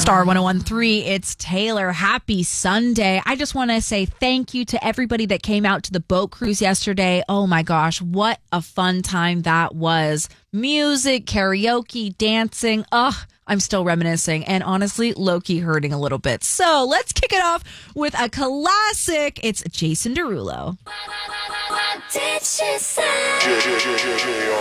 Star 101.3, it's Taylor. Happy Sunday. I just want to say thank you to everybody that came out to the boat cruise yesterday. Oh my gosh, what a fun time that was. Music, karaoke, dancing. I'm still reminiscing and honestly, low-key hurting a little bit. So let's kick it off with a classic. It's Jason Derulo. What did she say?